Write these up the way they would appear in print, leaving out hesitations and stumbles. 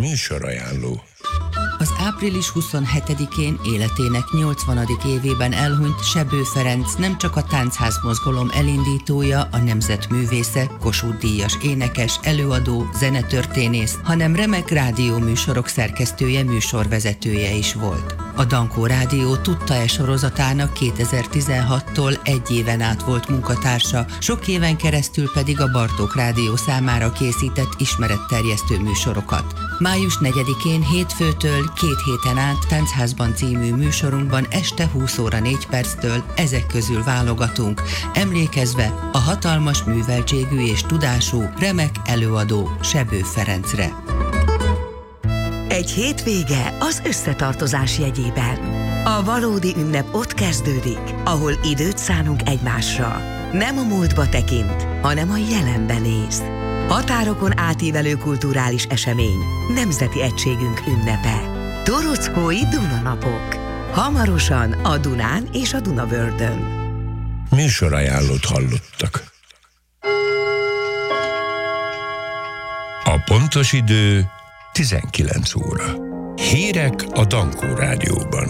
Műsorajánló. Az április 27-én életének 80. évében elhunyt Sebő Ferenc nem csak a táncház mozgalom elindítója, a nemzetművésze, Kossuth-díjas énekes, előadó, zenetörténész, hanem remek rádióműsorok szerkesztője, műsorvezetője is volt. A Dankó Rádió Tudta-e sorozatának 2016-tól egy éven át volt munkatársa, sok éven keresztül pedig a Bartók Rádió számára készített ismeretterjesztő műsorokat. Május 4-én hétfőtől 2 héten át Táncházban című műsorunkban este 20 óra 4 perctől ezek közül válogatunk, emlékezve a hatalmas műveltségű és tudású, remek előadó Sebő Ferencre. Egy hétvége az összetartozás jegyében. A valódi ünnep ott kezdődik, ahol időt szánunk egymásra. Nem a múltba tekint, hanem a jelenbe néz. Határokon átívelő kulturális esemény, nemzeti egységünk ünnepe. Torockói Dunanapok. Hamarosan a Dunán és a Dunavördön. Műsorajánlót hallottak. A pontos idő 19 óra. Hírek a Dankó Rádióban.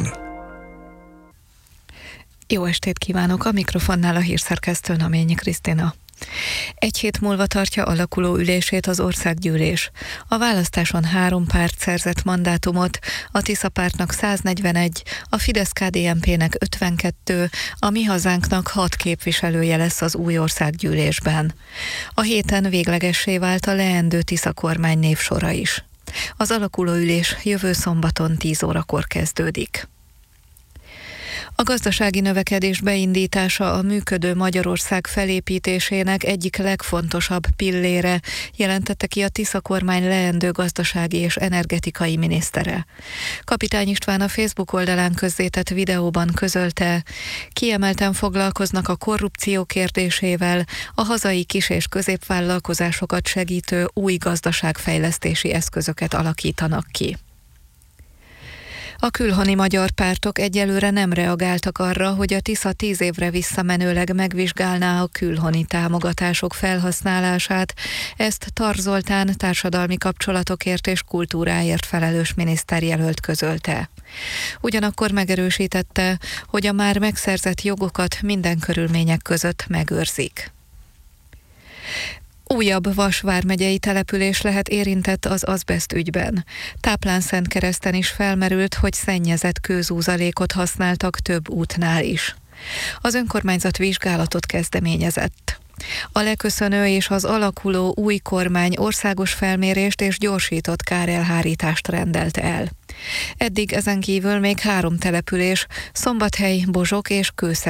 Jó estét kívánok, a mikrofonnál a hírszerkesztő Naményi Krisztina. Egy hét múlva tartja alakuló ülését az országgyűlés. A választáson 3 párt szerzett mandátumot, a Tisza pártnak 141, a Fidesz-KDNP-nek 52, a Mi Hazánknak 6 képviselője lesz az új országgyűlésben. A héten véglegessé vált a leendő Tisza kormány névsora is. Az alakuló ülés jövő szombaton 10 órakor kezdődik. A gazdasági növekedés beindítása a működő Magyarország felépítésének egyik legfontosabb pillére, jelentette ki a Tisza kormány leendő gazdasági és energetikai minisztere. Kapitány István a Facebook oldalán közzétett videóban közölte, kiemelten foglalkoznak a korrupció kérdésével, a hazai kis- és középvállalkozásokat segítő új gazdaságfejlesztési eszközöket alakítanak ki. A külhoni magyar pártok egyelőre nem reagáltak arra, hogy a Tisza 10 évre visszamenőleg megvizsgálná a külhoni támogatások felhasználását. Ezt Tar Zoltán társadalmi kapcsolatokért és kultúráért felelős miniszterjelölt közölte. Ugyanakkor megerősítette, hogy a már megszerzett jogokat minden körülmények között megőrzik. Újabb Vas vármegyei település lehet érintett az azbeszt ügyben. Táplánszentkereszten is felmerült, hogy szennyezett kőzúzalékot használtak több útnál is. Az önkormányzat vizsgálatot kezdeményezett. A leköszönő és az alakuló új kormány országos felmérést és gyorsított kárelhárítást rendelt el. Eddig ezen kívül még 3 település, Szombathely, Bozsok és Kőszeg